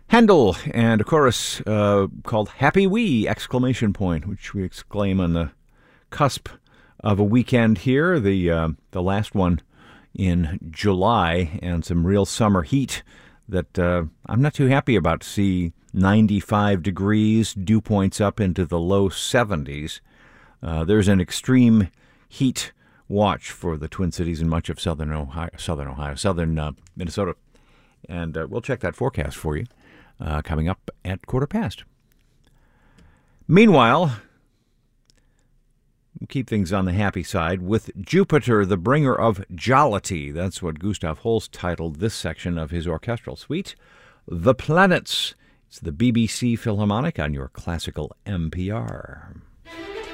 Handel and a chorus called Happy Wee! Which we exclaim on the cusp of a weekend here, the last one in July, and some real summer heat that I'm not too happy about to see. 95 degrees, dew points up into the low 70s. There's an extreme heat watch for the Twin Cities and much of southern Minnesota. And we'll check that forecast for you coming up at 1:15. Meanwhile, we'll keep things on the happy side with Jupiter, the bringer of jollity. That's what Gustav Holst titled this section of his orchestral suite, The Planets. It's the BBC Philharmonic on your classical NPR.